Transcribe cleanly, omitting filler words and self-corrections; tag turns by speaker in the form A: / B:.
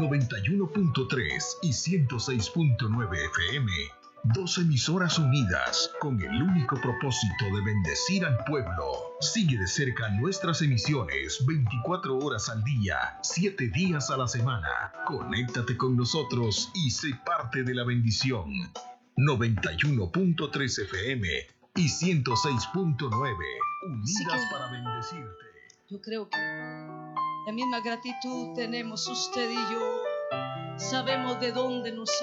A: 91.3 y 106.9 FM. Dos emisoras unidas con el único propósito de bendecir al pueblo. Sigue de cerca nuestras emisiones 24 horas al día, 7 días a la semana. Conéctate con nosotros y sé parte de la bendición. 91.3 FM y 106.9, unidas para bendecirte.
B: Yo creo que la misma gratitud tenemos usted y yo. Sabemos de dónde nos